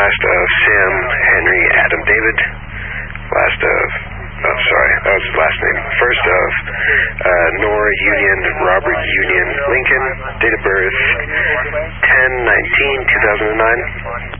Last of Sam Henry Adam David. Last of, oh sorry, that was his last name. First of Nora Union Robert Union Lincoln. Date of birth 10/19/2009.